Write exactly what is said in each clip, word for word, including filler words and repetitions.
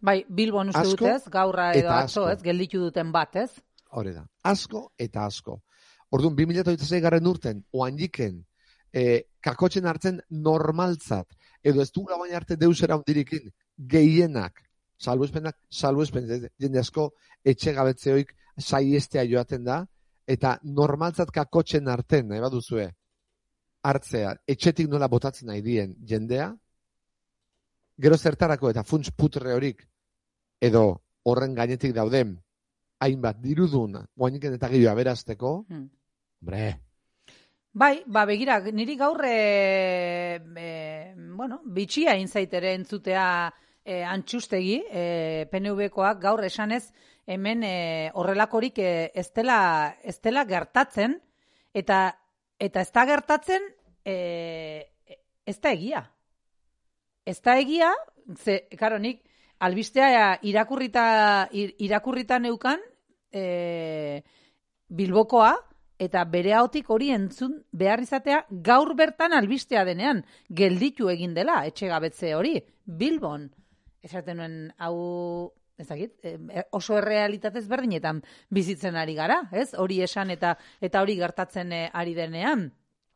Bai, Bilbon uste dutez, gaurra edo atzo, ez, gelditu duten bat, ez? Hore da, asko eta asko. Orduan, bi mila hogeita sei garren urten, oandiken, e, kakotxen hartzen normaltzat, edo ez du baina arte deusera ondirikin, gehienak, salbuespenak, salbuespen, jende asko, etxe gabetzeoik saiestea joaten da, eta normaltzat kakotxen arten, nahi baduzue, hartzea, etxetik nola botatzen nahi dien jendea, gero zertarako eta funts putre horik, edo horren gainetik dauden, hainbat dirudun, guainiken eta gehiago aberazteko, hmm. bre. Bai, ba, begira, niri gaur, e, e, bueno, bitxia inzaitere entzutea e, antxustegi, e, P N V-koak gaur esanez, hemen e, horrelakorik e, ez dela, ez dela gertatzen, eta, eta ez da gertatzen, e, ez da egia. Ez da egia, ze, karo, nik, albistea irakurrita, irakurrita neukan e, Bilbokoa, eta bere ahotik hori entzun behar izatea gaur bertan albistea denean, gelditu egin dela, etxegabetze hori, Bilbon. Esaten nuen, hau, ez dakit, oso errealitatez berdinetan bizitzen ari gara, ez? Hori esan eta eta hori gertatzen ari denean.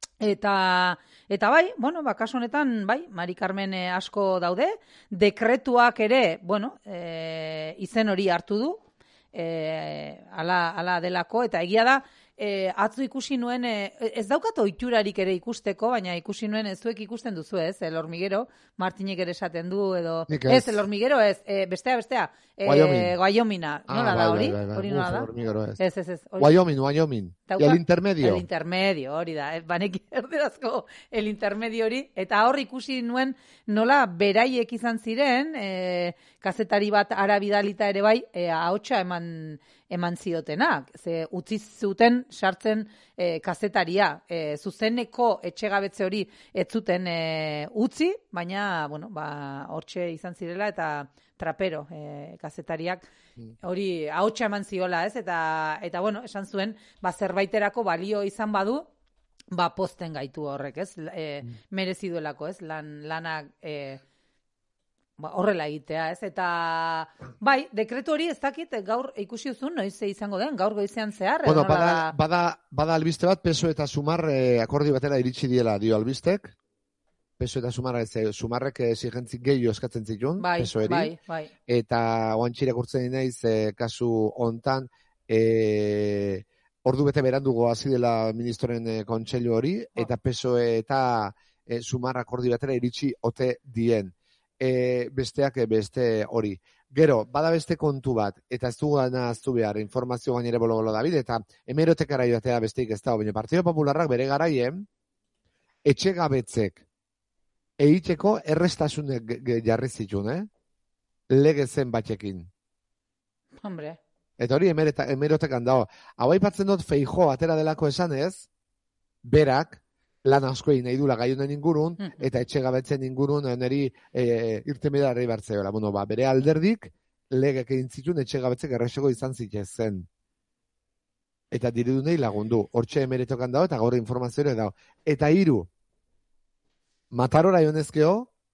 Eta, eta bai, bueno, ba, kasu honetan, bai, Mari Carmen asko daude, dekretuak ere, bueno, e, izen hori hartu du, e, ala, ala delako, eta egia da, e, atzo ikusi nuen, e, ez daukat oiturarik ere ikusteko, baina ikusi nuen ez zuek ikusten duzu ez, El Hormiguero, Martinek ere esaten du, edo, ez, El Hormiguero ez, e, bestea, bestea, e, Wyomina, nola da hori? Hori nola da? Ez, ez, ez. Wyoming, Wyoming. Y el intermedio. El intermedio, hori da. Banek erderazko el intermedio hori. Eta hor ikusi nuen nola beraiek izan ziren, e, kazetari bat ara bidalita ere bai, e, ahotsa eman, eman ziotenak. Ze utzi zuten sartzen e, kazetaria. E, zuzeneko etxegabetze hori ez zuten e, utzi, baina, bueno, ba, hortxe izan zirela eta trapero e, kazetariak hori ahotsa eman ziola, ez? Eta, eta bueno, esan zuen, ba, zerbaiterako balio izan badu, ba, posten gaitu horrek, ez? E, merezi duelako, ez? Lan, lanak e, ba, horrela egitea, ez? Eta, bai, dekretu hori ez dakit, gaur ikusi duzun, noiz izango den, gaur goizean zehar. Bueno, bada, bada, bada albiste bat, P S O E eta Sumar eh, akordio batera iritsi diela dio albistek. P S O E eta Sumarra, ez, Sumarrek exigentzik gehiago eskatzen zituen, bai, P S O E-ri. Bai, bai. Eta oantxirek urtzen dinaiz, e, kasu hontan, e, ordu bete berandugo hasi dela ministroren e, kontseilu hori, oh. Eta P S O E eta e, Sumarra akordio batera iritsi ote dien. E, besteak beste hori. Gero, bada beste kontu bat, eta ez dugu gana aztu behar, informazio gainere bolo-bolo David, eta hemerotekara joatea besteik ez da, baina Partido Popularrak bere garaien, etxegabetzek egiteko errestasunek jarri zituen, eh? Lege zen batxekin. Hombre. Eta hori hemerotekan dago. Hau aipatzen dut Feijóo atera delako esanez, berak, lan asko egin nahi dula gaiunen ingurun, eta etxegabetzen ingurun niri e, irtenbidea bartzeola. Bueno, ba, bere alderdik, legek egin zituen etxegabetzek errexego izan zitezen. Eta diridunei lagundu. Hortxe hemeretokan dago, eta gaur informazioa dago. Eta hiru, Matarora jonezkeo,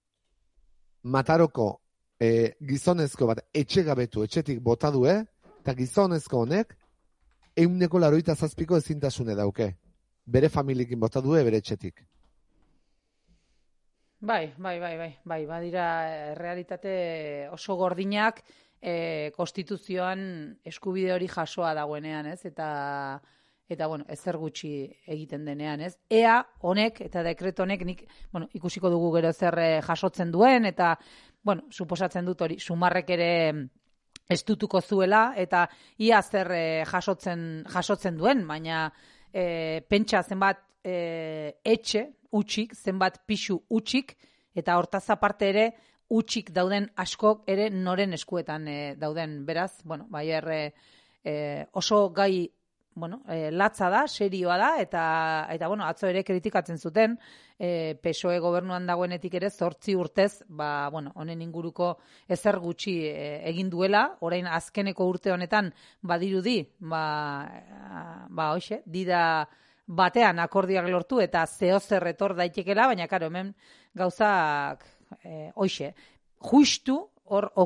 Mataroko e, gizonezko bat etxegabetu, etxetik bota du, eh? Eta gizonezko honek, ehuneko laurogeita zazpiko ezintasune dauke. Bere familiekin bota du, bere etxetik. Bai, bai, bai, bai, bai, badira realitate oso gordinak e, konstituzioan eskubide hori jasoa dagoenean, ez? Eta... Eta, bueno, ezer gutxi egiten denean, ez? Ea honek, eta dekretu honek, nik, bueno, ikusiko dugu gero zer jasotzen duen, eta, bueno, suposatzen dut hori, Sumarrek ere estutuko zuela, eta ia zer jasotzen, jasotzen duen, baina e, pentsa zenbat e, etxe utxik, zenbat pixu utxik, eta hortaz aparte ere, utxik dauden askok ere noren eskuetan e, dauden, beraz, bueno, baier e, oso gai bueno, e, latza da, serioa da, eta, eta bueno, atzo ere kritikatzen zuten, e, P S O E gobernuan dagoenetik ere zortzi urtez, ba, bueno, honen inguruko ezer gutxi e, egin duela, orain azkeneko urte honetan badirudi, ba, ba, hoxe, dida batean akordiak lortu, eta zehozer etor daitekela, baina, karo, hemen gauzak, e, hoxe, justu, hor